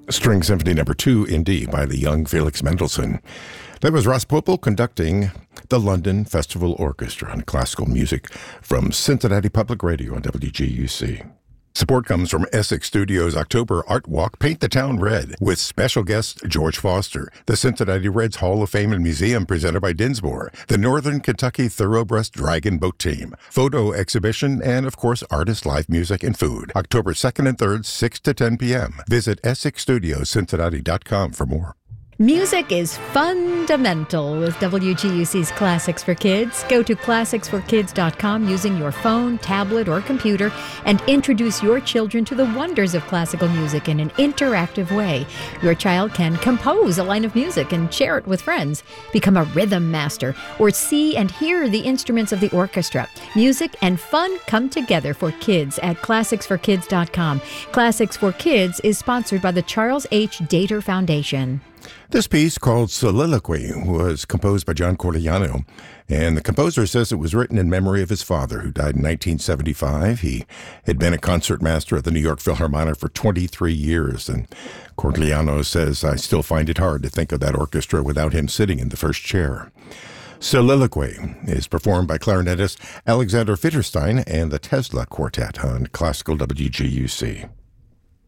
String Symphony Number 2 in D by the young Felix Mendelssohn. That was Ross Popel conducting the London Festival Orchestra on classical music from Cincinnati Public Radio on WGUC. Support comes from Essex Studios' October Art Walk, Paint the Town Red, with special guest George Foster, the Cincinnati Reds Hall of Fame and Museum presented by Dinsmore, the Northern Kentucky Thoroughbreast Dragon Boat Team, photo exhibition, and, of course, artist live music and food. October 2nd and 3rd, 6 to 10 p.m. Visit EssexStudiosCincinnati.com for more. Music is fundamental with WGUC's Classics for Kids. Go to classicsforkids.com using your phone, tablet, or computer and introduce your children to the wonders of classical music in an interactive way. Your child can compose a line of music and share it with friends, become a rhythm master, or see and hear the instruments of the orchestra. Music and fun come together for kids at classicsforkids.com. Classics for Kids is sponsored by the Charles H. Dater Foundation. This piece, called Soliloquy, was composed by John Corigliano, and the composer says it was written in memory of his father, who died in 1975. He had been a concertmaster at the New York Philharmonic for 23 years, and Corigliano says, "I still find it hard to think of that orchestra without him sitting in the first chair." Soliloquy is performed by clarinetist Alexander Fitterstein and the Tesla Quartet on Classical WGUC.